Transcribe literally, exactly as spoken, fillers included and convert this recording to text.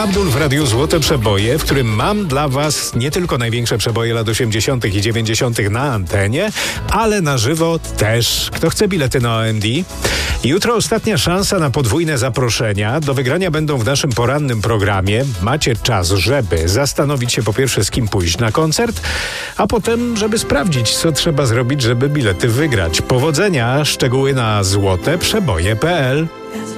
Abdul w Radiu Złote Przeboje, w którym mam dla was nie tylko największe przeboje lat osiemdziesiątych i dziewięćdziesiątych na antenie, ale na żywo też. Kto chce bilety na O M D? Jutro ostatnia szansa na podwójne zaproszenia. Do wygrania będą w naszym porannym programie. Macie czas, żeby zastanowić się po pierwsze, z kim pójść na koncert, a potem, żeby sprawdzić, co trzeba zrobić, żeby bilety wygrać. Powodzenia! Szczegóły na złote przeboje kropka p l.